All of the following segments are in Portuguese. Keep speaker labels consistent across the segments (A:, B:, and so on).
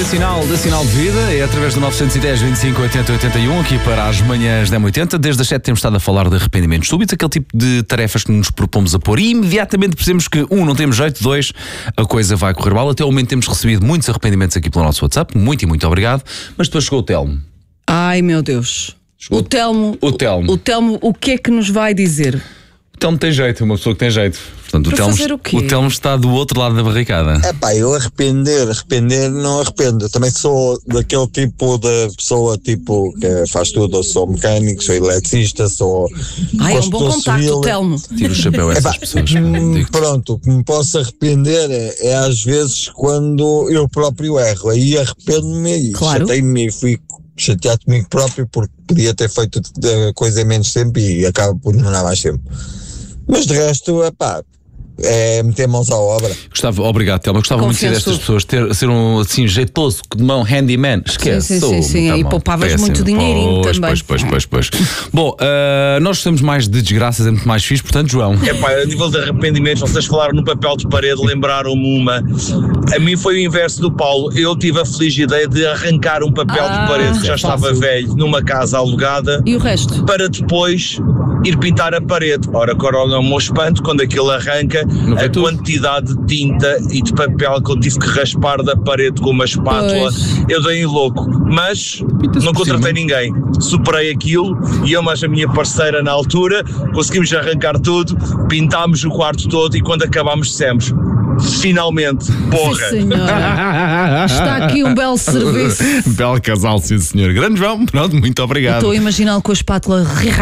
A: Sinal de Vida, é através do 910 25 80 81, aqui para as manhãs da 80. Desde as 7 temos estado a falar de arrependimentos súbitos, aquele tipo de tarefas que nos propomos a pôr e imediatamente percebemos que, não temos jeito, 2, a coisa vai correr mal. Até o momento temos recebido muitos arrependimentos aqui pelo nosso WhatsApp, muito e muito obrigado, mas depois chegou o Telmo.
B: Ai, meu Deus.
A: Chegou
B: O Telmo, o que é que nos vai dizer?
A: O Telmo tem jeito, uma pessoa que tem jeito. Portanto, o Telmo está do outro lado da barricada.
C: Eu arrepender não arrependo. Eu também sou daquele tipo de pessoa tipo que faz tudo. Eu sou mecânico, sou eletricista, sou...
B: É um bom contacto, Telmo.
A: Tira o chapéu a essas pessoas.
C: Pronto, o que me posso arrepender é às vezes quando eu próprio erro. Aí arrependo-me e chatei-me e fui chateado comigo próprio porque podia ter feito a coisa em menos tempo e acabo por demorar mais tempo. Mas de resto, é meter mãos à obra.
A: Obrigado, Telma. Gostava muito de ser destas pessoas, ser um assim jeitoso de mão, handyman. Esquece.
B: Sim. E poupavas muito dinheirinho também. Pois.
A: Bom, nós gostamos mais de desgraças, é muito mais fixe, portanto, João.
D: A nível de arrependimentos, vocês falaram no papel de parede, lembraram-me uma. A mim foi o inverso do Paulo. Eu tive a feliz ideia de arrancar um papel de parede que já estava velho numa casa alugada.
B: E o resto?
D: Para depois ir pintar a parede. Ora, qual é o meu espanto, quando aquilo arranca, a quantidade de tinta e de papel que eu tive que raspar da parede com uma espátula, eu dei em louco. Mas não contratei ninguém. Superei aquilo e eu mais a minha parceira na altura, conseguimos arrancar tudo, pintámos o quarto todo e quando acabámos dissemos: finalmente, porra!
B: Sim, senhora. Está aqui um belo serviço.
A: Belo casal, sim senhor. Grande João, pronto, muito obrigado.
B: Estou a imaginá-lo com a espátula.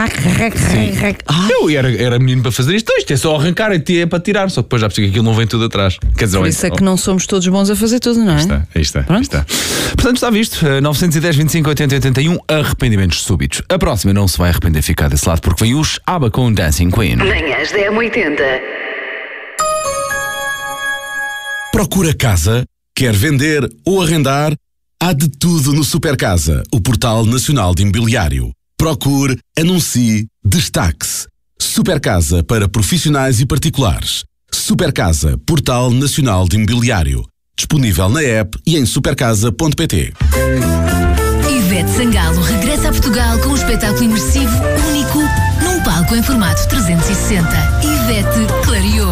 A: Eu era menino para fazer isto é só arrancar e é para tirar, só que depois já percebi que aquilo não vem tudo atrás. Quer dizer,
B: por isso é que não somos todos bons a fazer tudo, não é?
A: Aí está. Portanto, está visto. 910 25 80 81, arrependimentos súbitos. A próxima não se vai arrepender de ficar desse lado, porque vem os ABBA com Dancing Queen.
E: Manhãs da 80.
F: Procura casa? Quer vender ou arrendar? Há de tudo no Supercasa, o portal nacional de imobiliário. Procure, anuncie, destaque-se. Supercasa para profissionais e particulares. Supercasa, portal nacional de imobiliário. Disponível na app e em supercasa.pt.
E: Ivete Sangalo regressa a Portugal com um espetáculo imersivo único num palco em formato 360. Ivete clareou.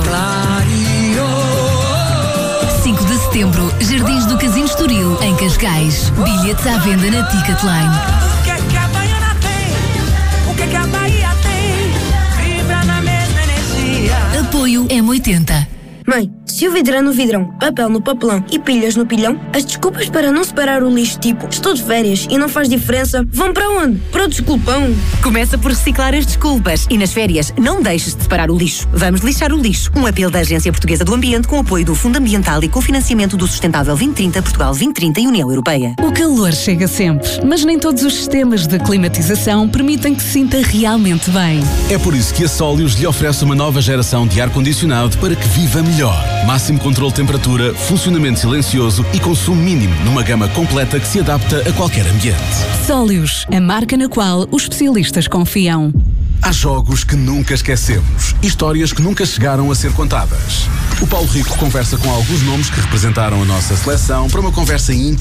E: 5 de setembro, Jardins do Casino Estoril, em Cascais. Bilhetes à venda na Ticketline.
G: O que é que a Baiana tem? O que é que a Bahia tem? Vibra na mesma energia.
E: Apoio M80.
H: Mãe, se o vidro é no vidrão, papel no papelão e pilhas no pilhão, as desculpas para não separar o lixo tipo estou de férias e não faz diferença vão para onde? Para o desculpão.
I: Começa por reciclar as desculpas e nas férias não deixes de separar o lixo. Vamos lixar o lixo. Um apelo da Agência Portuguesa do Ambiente com apoio do Fundo Ambiental e cofinanciamento do Sustentável 2030, Portugal 2030 e União Europeia.
J: O calor chega sempre, mas nem todos os sistemas de climatização permitem que se sinta realmente bem.
F: É por isso que a Solius lhe oferece uma nova geração de ar-condicionado para que viva melhor. Máximo controle de temperatura, funcionamento silencioso e consumo mínimo numa gama completa que se adapta a qualquer ambiente.
J: Solius, a marca na qual os especialistas confiam.
F: Há jogos que nunca esquecemos, histórias que nunca chegaram a ser contadas. O Paulo Rico conversa com alguns nomes que representaram a nossa seleção para uma conversa íntima